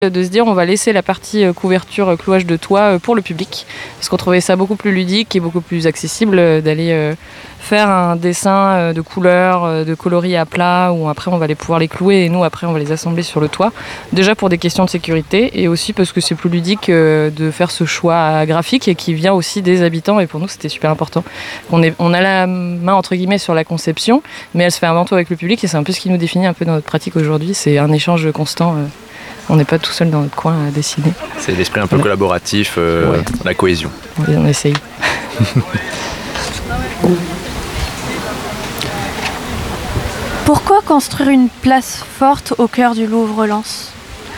de se dire on va laisser la partie couverture, clouage de toit pour le public, parce qu'on trouvait ça beaucoup plus ludique et beaucoup plus accessible d'aller faire un dessin de couleurs, de coloris à plat, où après on va pouvoir les clouer et nous après on va les assembler sur le toit, déjà pour des questions de sécurité et aussi parce que c'est plus ludique de faire ce choix graphique et qui vient aussi des habitants, et pour nous c'était super important. On a la main entre guillemets sur la conception, mais elle se fait avant tout avec le public et c'est un peu ce qui nous définit un peu dans notre pratique aujourd'hui, c'est un échange constant. On n'est pas tout seul dans notre coin à dessiner. C'est l'esprit un peu collaboratif, la cohésion. Oui, on essaye. Pourquoi construire une place forte au cœur du Louvre-Lens ?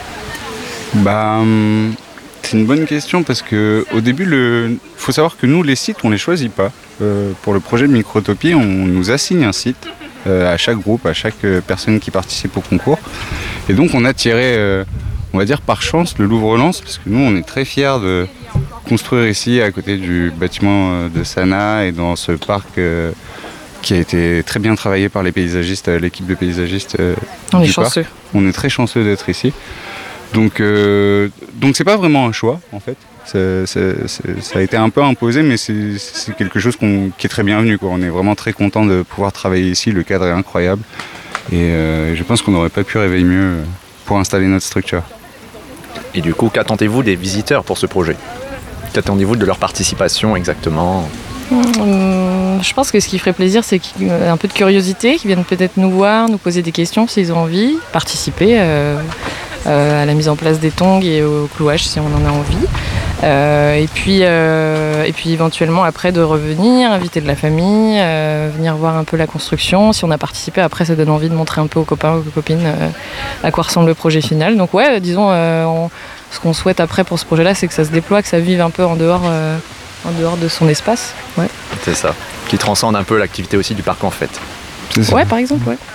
C'est une bonne question parce qu'au début, il faut savoir que nous, les sites, on ne les choisit pas. Pour le projet de Microtopie, on nous assigne un site à chaque groupe, à chaque personne qui participe au concours. Et donc on a tiré, on va dire par chance, le Louvre-Lens, parce que nous on est très fiers de construire ici à côté du bâtiment de Sana et dans ce parc qui a été très bien travaillé par les paysagistes, l'équipe de paysagistes on est du chanceux. Parc. On est très chanceux d'être ici. Donc c'est pas vraiment un choix en fait. Ça a été un peu imposé, mais c'est quelque chose qui est très bienvenu, quoi. On est vraiment très content de pouvoir travailler ici, le cadre est incroyable. Et je pense qu'on n'aurait pas pu rêver mieux pour installer notre structure. Et du coup, qu'attendez-vous des visiteurs pour ce projet ? Qu'attendez-vous de leur participation exactement ? Je pense que ce qui ferait plaisir, c'est un peu de curiosité, qu'ils viennent peut-être nous voir, nous poser des questions s'ils ont envie, participer à la mise en place des tongs et au clouage si on en a envie. Et puis éventuellement après de revenir, inviter de la famille, venir voir un peu la construction. Si on a participé, après ça donne envie de montrer un peu aux copains, aux copines à quoi ressemble le projet final. Donc ouais, disons, ce qu'on souhaite après pour ce projet-là, c'est que ça se déploie, que ça vive un peu en dehors de son espace. Ouais. C'est ça, qui transcende un peu l'activité aussi du parc en fait. Ouais, par exemple, ouais.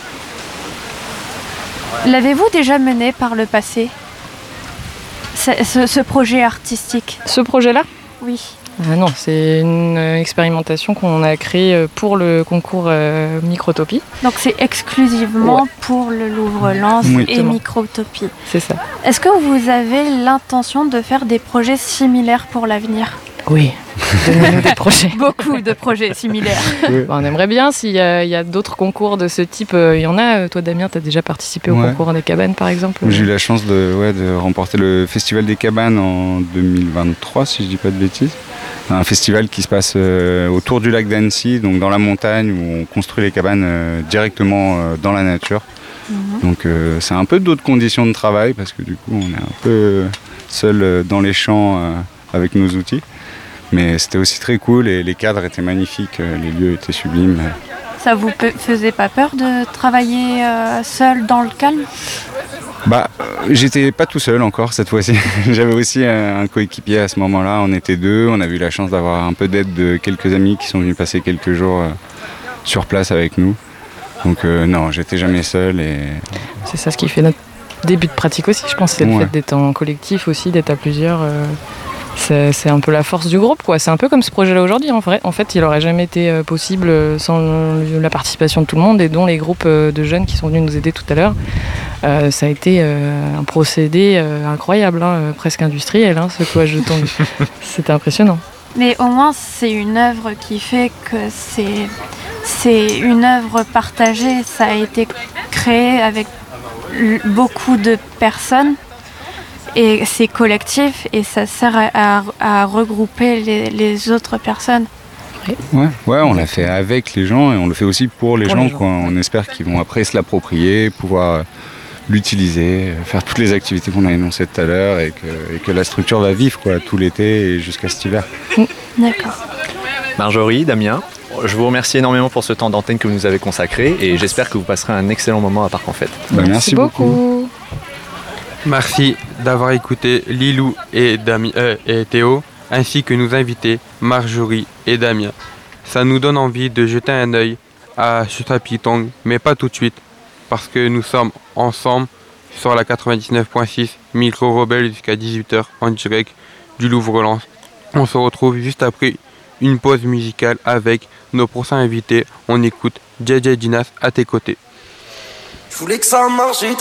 L'avez-vous déjà mené par le passé ? Ce projet artistique ? Ce projet-là ? Oui. Non, c'est une expérimentation qu'on a créée pour le concours Microtopie. Donc c'est exclusivement pour le Louvre-Lens et Microtopie. C'est ça. Est-ce que vous avez l'intention de faire des projets similaires pour l'avenir ? Oui, donnez-nous des projets. Beaucoup de projets similaires. Oui. On aimerait bien, s'il y a d'autres concours de ce type, il y en a. Toi Damien, tu as déjà participé au concours des cabanes par exemple ? J'ai eu la chance de remporter le Festival des cabanes en 2023, si je dis pas de bêtises. Un festival qui se passe autour du lac d'Annecy, donc dans la montagne, où on construit les cabanes directement dans la nature. Donc c'est un peu d'autres conditions de travail, parce que du coup on est un peu seul dans les champs avec nos outils. Mais c'était aussi très cool et les cadres étaient magnifiques, les lieux étaient sublimes. Ça vous faisait pas peur de travailler seul dans le calme ? J'étais pas tout seul encore cette fois-ci. J'avais aussi un coéquipier à ce moment-là, on était deux. On a eu la chance d'avoir un peu d'aide de quelques amis qui sont venus passer quelques jours sur place avec nous. Donc non, j'étais jamais seul. C'est ça ce qui fait notre début de pratique aussi, je pense, c'est le fait d'être en collectif aussi, d'être à plusieurs. C'est un peu la force du groupe, quoi. C'est un peu comme ce projet-là aujourd'hui. En fait, il n'aurait jamais été possible sans la participation de tout le monde et dont les groupes de jeunes qui sont venus nous aider tout à l'heure. Ça a été un procédé incroyable, presque industriel, ce clouage de tongs. C'était impressionnant. Mais au moins, c'est une œuvre qui fait que c'est une œuvre partagée. Ça a été créé avec beaucoup de personnes. Et c'est collectif et ça sert à regrouper les autres personnes. Ouais, on l'a fait avec les gens et on le fait aussi pour les gens, quoi. On espère qu'ils vont après se l'approprier, pouvoir l'utiliser, faire toutes les activités qu'on a énoncées tout à l'heure et que la structure va vivre, quoi, tout l'été et jusqu'à cet hiver. D'accord. Marjorie, Damien, je vous remercie énormément pour ce temps d'antenne que vous nous avez consacré et j'espère que vous passerez un excellent moment à Parc en Fête. Merci beaucoup. Merci d'avoir écouté Lilou et Théo, ainsi que nos invités Marjorie et Damien. Ça nous donne envie de jeter un œil à ce tapis tong, mais pas tout de suite, parce que nous sommes ensemble sur la 99.6 Micro Rebelle jusqu'à 18h en direct du Louvre-Lens. On se retrouve juste après une pause musicale avec nos prochains invités. On écoute JJ Dinas à tes côtés. Je voulais que ça marche.